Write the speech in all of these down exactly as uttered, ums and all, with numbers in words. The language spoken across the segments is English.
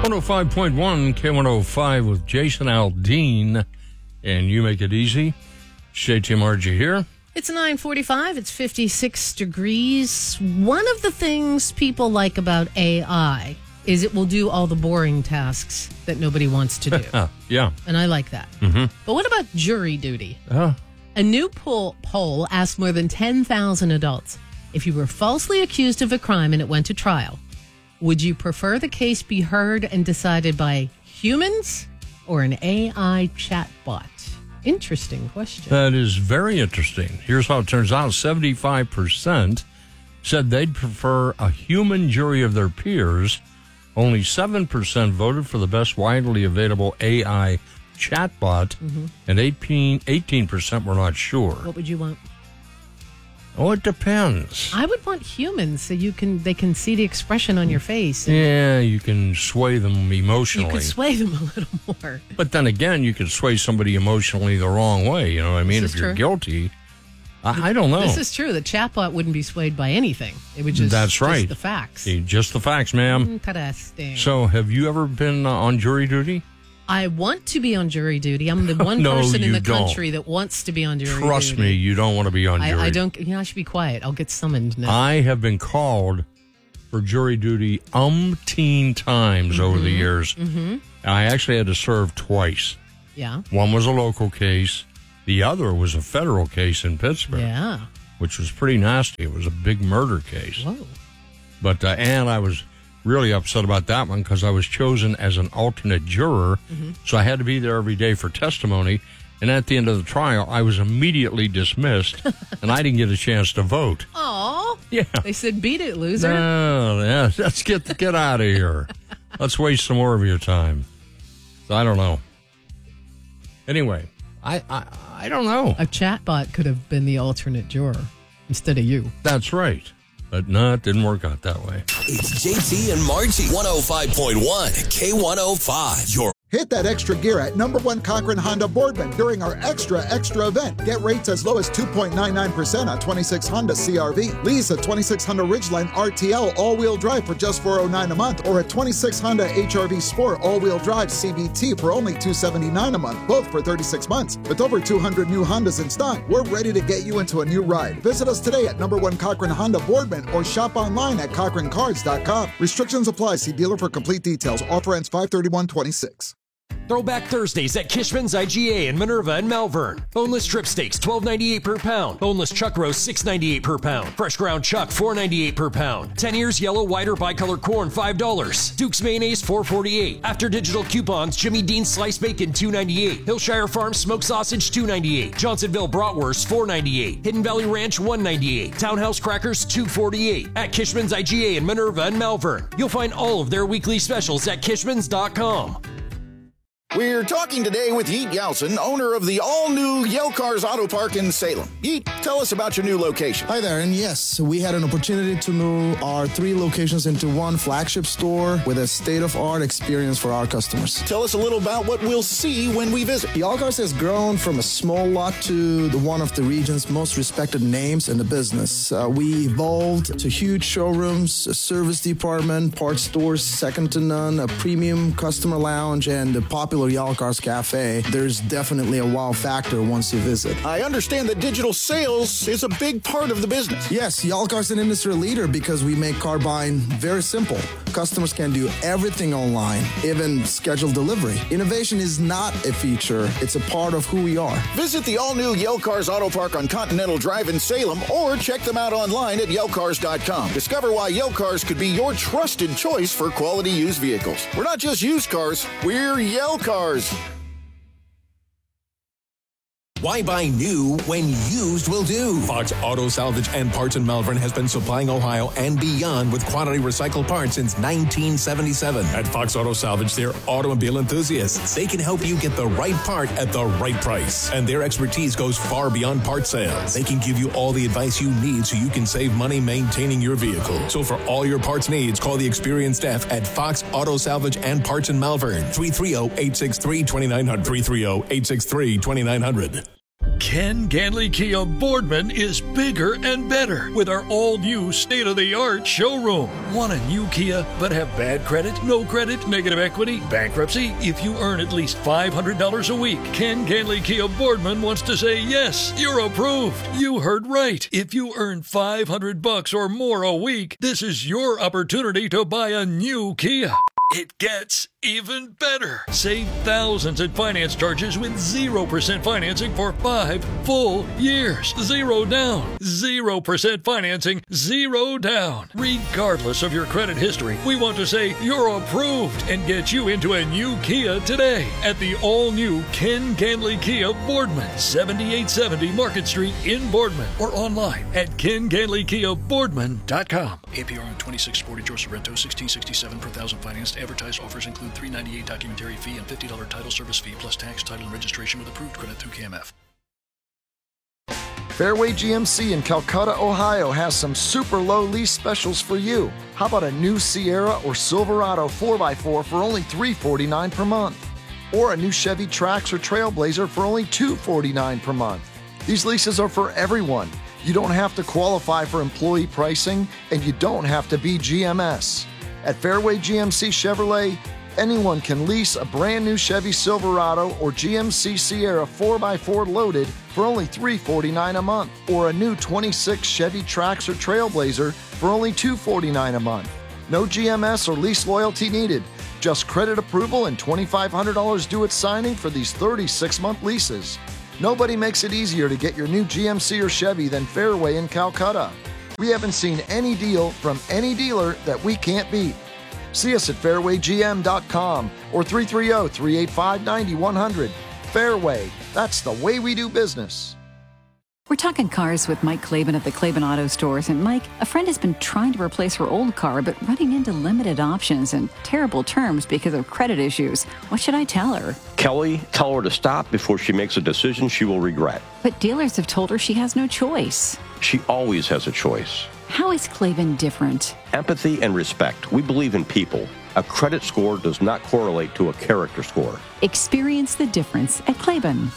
one oh five point one, K one oh five with Jason Aldean, and You Make It Easy. J T Margie here. It's nine forty-five. It's fifty-six degrees. One of the things people like about A I is it will do all the boring tasks that nobody wants to do. Yeah. And I like that. Mm-hmm. But what about jury duty? Uh, A new poll, poll asked more than ten thousand adults, if you were falsely accused of a crime and it went to trial, would you prefer the case be heard and decided by humans or an A I chatbot? Interesting question. That is very interesting. Here's how it turns out. seventy-five percent said they'd prefer a human jury of their peers. Only seven percent voted for the best widely available A I chatbot, mm-hmm. and eighteen percent were not sure. What would you want? Oh, it depends. I would want humans so you can they can see the expression on your face. Yeah, you can sway them emotionally. You can sway them a little more. But then again, you can sway somebody emotionally the wrong way. You know what I mean? This If is you're true. guilty, I, I don't know. This is true. The chatbot wouldn't be swayed by anything. It would just, That's right. just the facts. Just the facts, ma'am. Interesting. So, have you ever been uh, on jury duty? I want to be on jury duty. I'm the one No, person in you the don't. country that wants to be on jury Trust duty. me, you don't want to be on jury. I, I don't. You know, I should be quiet. I'll get summoned now. I have been called for jury duty umpteen times mm-hmm. over the years. Mm-hmm. I actually had to serve twice. Yeah. One was a local case. The other was a federal case in Pittsburgh. Yeah. Which was pretty nasty. It was a big murder case. Whoa. But, uh, and I was really upset about that one because I was chosen as an alternate juror. Mm-hmm. So I had to be there every day for testimony. And at the end of the trial, I was immediately dismissed, and I didn't get a chance to vote. Aw. Yeah. They said, beat it, loser. No, yeah, let's get, get out of here. Let's waste some more of your time. So I don't know. Anyway, I, I, I don't know. A chatbot could have been the alternate juror instead of you. That's right. But no, it didn't work out that way. It's J T and Margie, one oh five point one, K one oh five. Your Hit that extra gear at number one Cochran Honda Boardman during our Extra Extra event. Get rates as low as two point nine nine percent on twenty-six Honda C R V. Lease a twenty-six Honda Ridgeline R T L all-wheel drive for just four hundred nine dollars a month, or a twenty-six Honda H R V Sport all-wheel drive C V T for only two hundred seventy-nine dollars a month, both for thirty-six months. With over two hundred new Hondas in stock, we're ready to get you into a new ride. Visit us today at number one Cochran Honda Boardman or shop online at cochran cards dot com. Restrictions apply. See dealer for complete details. Offer ends five thirty-one twenty-six. Throwback Thursdays at Kishman's I G A in Minerva and Malvern. Boneless strip steaks, twelve ninety-eight per pound. Boneless chuck roast, six ninety-eight per pound. Fresh ground chuck, four ninety-eight per pound. ten ears yellow, white, or bicolor corn, five dollars. Duke's mayonnaise, four forty-eight. After digital coupons, Jimmy Dean's sliced bacon, two ninety-eight. Hillshire Farm smoked sausage, two ninety-eight. Johnsonville bratwurst, four ninety-eight. Hidden Valley Ranch, one ninety-eight. Townhouse crackers, two forty-eight. At Kishman's I G A in Minerva and Malvern. You'll find all of their weekly specials at kishmans dot com. We're talking today with Yeet Yelson, owner of the all-new Yale Cars Auto Park in Salem. Yeet, tell us about your new location. Hi there, and yes, we had an opportunity to move our three locations into one flagship store with a state-of-art experience for our customers. Tell us a little about what we'll see when we visit. Yale Cars has grown from a small lot to the one of the region's most respected names in the business. Uh, we evolved to huge showrooms, a service department, parts stores second to none, a premium customer lounge, and a popular Yale Cars Cafe. There's definitely a wow factor once you visit. I understand that digital sales is a big part of the business. Yes, Yale Cars is an industry leader because we make car buying very simple. Customers can do everything online, even schedule delivery. Innovation is not a feature, it's a part of who we are. Visit the all-new Yale Cars Auto Park on Continental Drive in Salem, or check them out online at yale cars dot com. Discover why Yale Cars could be your trusted choice for quality used vehicles. We're not just used cars, we're Yale Cars. Why buy new when used will do? Fox Auto Salvage and Parts in Malvern has been supplying Ohio and beyond with quality recycled parts since nineteen seventy-seven. At Fox Auto Salvage, they're automobile enthusiasts. They can help you get the right part at the right price. And their expertise goes far beyond part sales. They can give you all the advice you need so you can save money maintaining your vehicle. So for all your parts needs, call the experienced staff at Fox Auto Salvage and Parts in Malvern. three three zero, eight six three, two nine zero zero. three three zero, eight six three, two nine zero zero. Ken Ganley Kia Boardman is bigger and better with our all-new state-of-the-art showroom. Want a new Kia but have bad credit, no credit, negative equity, bankruptcy? If you earn at least five hundred dollars a week, Ken Ganley Kia Boardman wants to say yes, you're approved. You heard right. If you earn five hundred bucks or more a week, this is your opportunity to buy a new Kia. It gets even better. Save thousands in finance charges with zero percent financing for five full years. Zero down. zero percent financing, zero down. Regardless of your credit history, we want to say you're approved and get you into a new Kia today at the all-new Ken Ganley Kia Boardman, seventy-eight seventy Market Street in Boardman, or online at ken ganley kia boardman dot com. A P R on twenty-six Sportage or Sorrento, sixteen sixty-seven per thousand financed. Advertised offers include three ninety-eight documentary fee and fifty dollars title service fee plus tax, title, and registration with approved credit through K M F. Fairway G M C in Calcutta, Ohio has some super low lease specials for you. How about a new Sierra or Silverado four by four for only three forty-nine per month? Or a new Chevy Trax or Trailblazer for only two forty-nine per month? These leases are for everyone. You don't have to qualify for employee pricing, and you don't have to be G M S. At Fairway G M C Chevrolet, anyone can lease a brand new Chevy Silverado or G M C Sierra four by four loaded for only three forty-nine a month, or a new twenty-six Chevy Trax or Trailblazer for only two forty-nine a month. No G M S or lease loyalty needed. Just credit approval and twenty-five hundred dollars due at signing for these thirty-six month leases. Nobody makes it easier to get your new G M C or Chevy than Fairway in Calcutta. We haven't seen any deal from any dealer that we can't beat. See us at fairway g m dot com or three three zero, three eight five, nine one zero zero. Fairway, that's the way we do business. We're talking cars with Mike Klaben at the Klaben Auto Stores. And Mike, a friend has been trying to replace her old car, but running into limited options and terrible terms because of credit issues. What should I tell her? Kelly, tell her to stop before she makes a decision she will regret. But dealers have told her she has no choice. She always has a choice. How is Klaben different? Empathy and respect. We believe in people. A credit score does not correlate to a character score. Experience the difference at Klaben.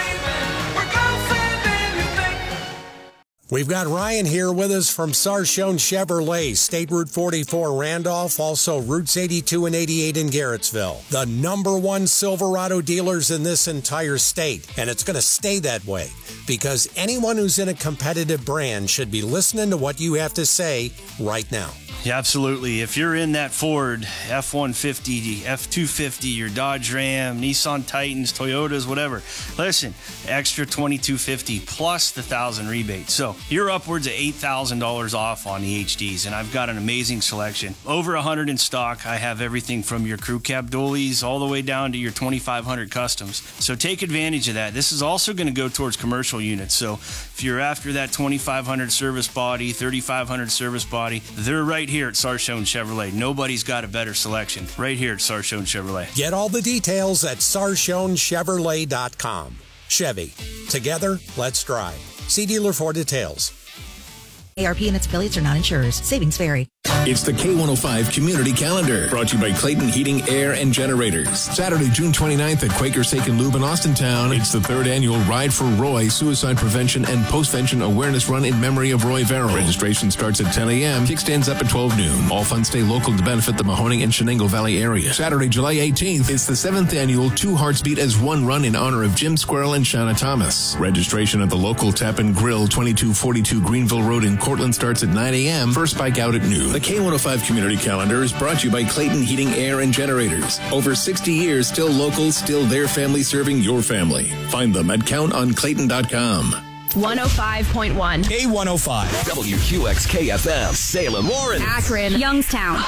We've got Ryan here with us from Sarchone Chevrolet, State Route forty-four Randolph, also Routes eighty-two and eighty-eight in Garrettsville. The number one Silverado dealers in this entire state, and it's going to stay that way because anyone who's in a competitive brand should be listening to what you have to say right now. Yeah, absolutely. If you're in that Ford F one fifty, F two fifty, your Dodge Ram, Nissan Titans, Toyotas, whatever, listen, extra twenty-two fifty plus the one thousand rebate. So you're upwards of eight thousand dollars off on the H Ds, and I've got an amazing selection. Over one hundred in stock. I have everything from your crew cab dualies all the way down to your twenty-five hundred customs. So take advantage of that. This is also going to go towards commercial units. So if you're after that twenty-five hundred service body, thirty-five hundred service body, they're right here at Sarchone Chevrolet. Nobody's got a better selection. Right here at Sarchone Chevrolet. Get all the details at sarchone chevrolet dot com. Chevy. Together, let's drive. See dealer for details. A R P and its affiliates are not insurers. Savings vary. It's the K one oh five Community Calendar, brought to you by Clayton Heating, Air, and Generators. Saturday, June twenty-ninth at Quaker Steak and Lube in Austintown. It's the third annual Ride for Roy Suicide Prevention and Postvention Awareness Run in memory of Roy Verrill. Registration starts at ten a.m. Kickstands up at twelve noon. All funds stay local to benefit the Mahoning and Shenango Valley area. Saturday, July eighteenth, it's the seventh annual Two Hearts Beat as One Run in honor of Jim Squirrel and Shauna Thomas. Registration at the local Tap and Grill, twenty-two forty-two Greenville Road in Cortland starts at nine a.m. First bike out at noon. The K one oh five Community Calendar is brought to you by Clayton Heating, Air, and Generators. Over sixty years, still local, still their family serving your family. Find them at count on clayton dot com. one oh five point one. K one oh five. W Q X K F M. Salem, Warren. Akron. Youngstown.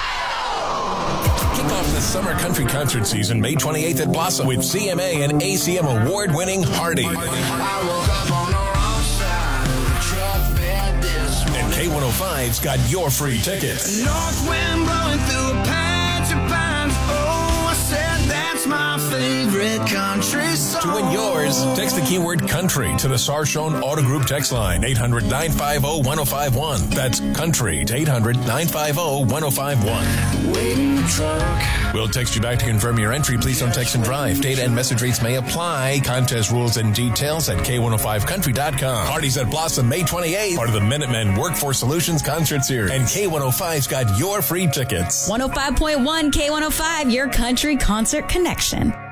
Kick off the summer country concert season May twenty-eighth at Blossom with C M A and A C M award-winning Hardy. And K one oh five's got your free tickets. North wind blowing through a patch of pines. Oh, I said that's my favorite country song. to win yours. Text the keyword country to the Sarshone Auto Group text line, eight hundred, nine five zero, one zero five one. That's country to eight hundred, nine five zero, one zero five one. Waiting truck. We'll text you back to confirm your entry. Please don't text and drive. Data and message rates may apply. Contest rules and details at K one oh five country dot com. Parties at Blossom May twenty-eighth. Part of the Minutemen Workforce Solutions Concert Series. And K one oh five's got your free tickets. one oh five point one K one oh five, your country concert connection.